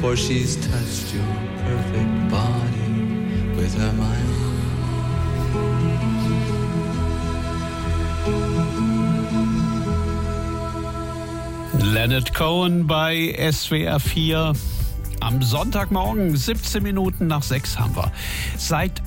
for she's touched your perfect body with her mind. Leonard Cohen bei SWR 4. Am Sonntagmorgen, 17 Minuten nach 6 haben wir. Seit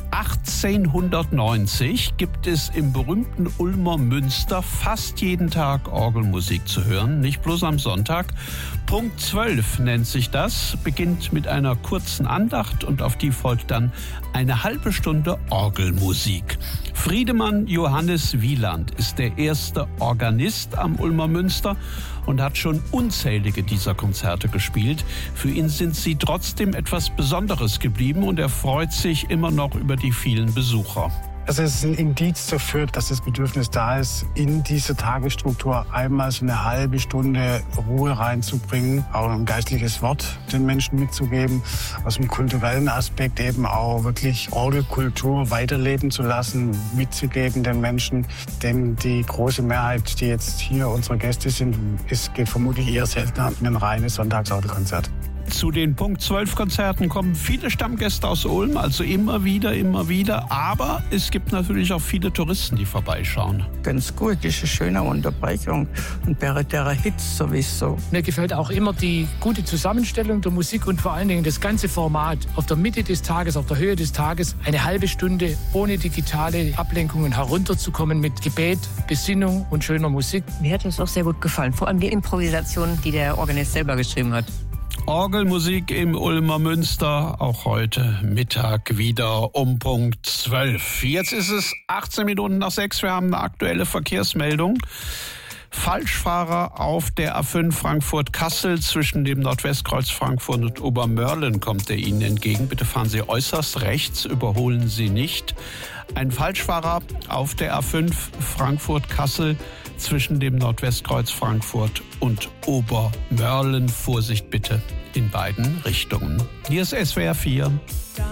1890 gibt es im berühmten Ulmer Münster fast jeden Tag Orgelmusik zu hören, nicht bloß am Sonntag. Punkt 12 nennt sich das, beginnt mit einer kurzen Andacht und auf die folgt dann eine halbe Stunde Orgelmusik. Friedemann Johannes Wieland ist der erste Organist am Ulmer Münster und hat schon unzählige dieser Konzerte gespielt. Für ihn sind sie trotzdem etwas Besonderes geblieben und er freut sich immer noch über die vielen Besucher. Also es ist ein Indiz dafür, dass das Bedürfnis da ist, in diese Tagesstruktur einmal so eine halbe Stunde Ruhe reinzubringen, auch ein geistliches Wort den Menschen mitzugeben, aus dem kulturellen Aspekt eben auch wirklich Orgelkultur weiterleben zu lassen, mitzugeben den Menschen. Denn die große Mehrheit, die jetzt hier unsere Gäste sind, geht vermutlich eher seltener in ein reines Sonntagsorgelkonzert. Zu den Punkt 12 Konzerten kommen viele Stammgäste aus Ulm, also immer wieder. Aber es gibt natürlich auch viele Touristen, die vorbeischauen. Ganz gut, das ist eine schöne Unterbrechung und wäre der Hits sowieso. Mir gefällt auch immer die gute Zusammenstellung der Musik und vor allen Dingen das ganze Format. Auf der Mitte des Tages, auf der Höhe des Tages, eine halbe Stunde ohne digitale Ablenkungen herunterzukommen mit Gebet, Besinnung und schöner Musik. Mir hat es auch sehr gut gefallen, vor allem die Improvisation, die der Organist selber geschrieben hat. Orgelmusik im Ulmer Münster, auch heute Mittag wieder um Punkt 12. Jetzt ist es 18 Minuten nach 6, wir haben eine aktuelle Verkehrsmeldung. Falschfahrer auf der A5 Frankfurt-Kassel zwischen dem Nordwestkreuz Frankfurt und Obermörlen kommt er Ihnen entgegen. Bitte fahren Sie äußerst rechts, überholen Sie nicht. Ein Falschfahrer auf der A5 Frankfurt-Kassel zwischen dem Nordwestkreuz Frankfurt und Obermörlen. Vorsicht bitte in beiden Richtungen. Hier ist SWR 4.